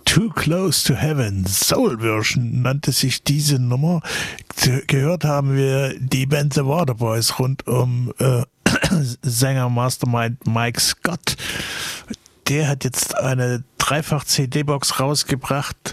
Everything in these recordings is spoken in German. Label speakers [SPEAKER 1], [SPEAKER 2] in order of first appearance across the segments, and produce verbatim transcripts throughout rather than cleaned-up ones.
[SPEAKER 1] Too Close to Heaven, Soul Version nannte sich diese Nummer. Gehört haben wir die Band The Waterboys rund um äh, Sänger Mastermind Mike Scott. Der hat jetzt eine Dreifach-C D-Box rausgebracht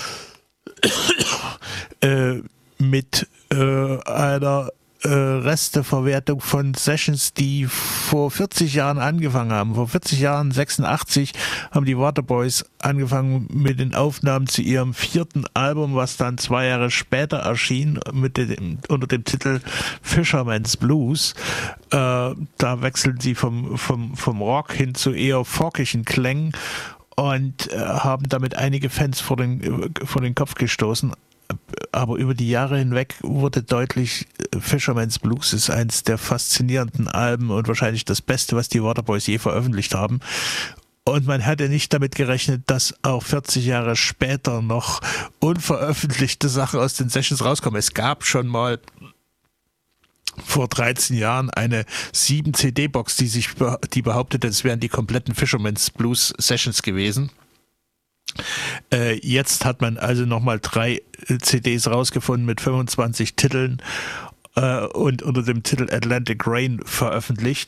[SPEAKER 1] äh, mit äh, einer äh, Resteverwertung von Sessions, die vor vierzig Jahren angefangen haben. Vor vierzig Jahren, sechsundachtzig, haben die Waterboys angefangen mit den Aufnahmen zu ihrem vierten Album, was dann zwei Jahre später erschien mit dem, unter dem Titel Fisherman's Blues. Äh, da wechseln sie vom, vom, vom Rock hin zu eher folkischen Klängen und äh, haben damit einige Fans vor den, vor den Kopf gestoßen. Aber über die Jahre hinweg wurde deutlich, Fisherman's Blues ist eins der faszinierenden Alben und wahrscheinlich das Beste, was die Waterboys je veröffentlicht haben. Und man hatte nicht damit gerechnet, dass auch vierzig Jahre später noch unveröffentlichte Sachen aus den Sessions rauskommen. Es gab schon mal vor dreizehn Jahren eine sieben C D-Box, die sich die behauptete, es wären die kompletten Fisherman's Blues Sessions gewesen. Äh, jetzt hat man also nochmal drei C Ds rausgefunden mit fünfundzwanzig Titeln äh, und unter dem Titel Atlantic Rain veröffentlicht.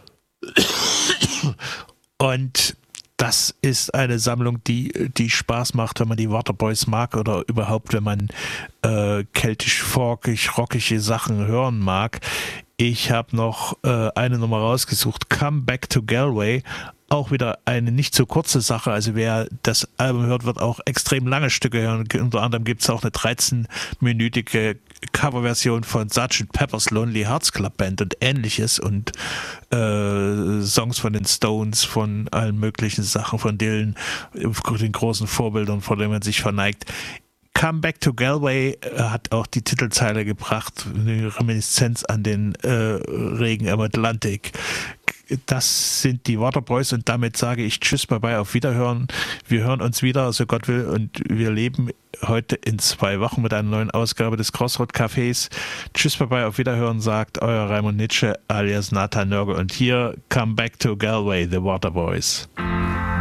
[SPEAKER 1] Und das ist eine Sammlung, die, die Spaß macht, wenn man die Waterboys mag oder überhaupt, wenn man äh, keltisch-folkig, rockige Sachen hören mag. Ich habe noch äh, eine Nummer rausgesucht, Come Back to Galway. Auch wieder eine nicht so kurze Sache, also wer das Album hört, wird auch extrem lange Stücke hören. Unter anderem gibt es auch eine dreizehnminütige Coverversion von Sergeant Pepper's Lonely Hearts Club Band und ähnliches und äh, Songs von den Stones, von allen möglichen Sachen, von Dylan, den großen Vorbildern, vor denen man sich verneigt. Come Back to Galway hat auch die Titelzeile gebracht, eine Reminiszenz an den äh, Regen am Atlantik. Das sind die Waterboys und damit sage ich Tschüss, bye bye, auf Wiederhören. Wir hören uns wieder, so Gott will, und wir leben heute in zwei Wochen mit einer neuen Ausgabe des Crossroad Cafés. Tschüss, bye bye, auf Wiederhören, sagt euer Raimund Nitsche alias Nathan Nörgel und hier Come Back to Galway, The Waterboys.